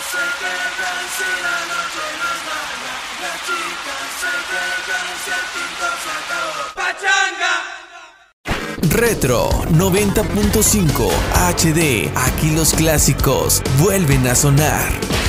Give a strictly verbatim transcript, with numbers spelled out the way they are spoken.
se quejan si la noche no es mala. Las chicas se quejan si el tinto se acabó. ¡Pachanga! Retro noventa punto cinco H D. Aquí los clásicos vuelven a sonar.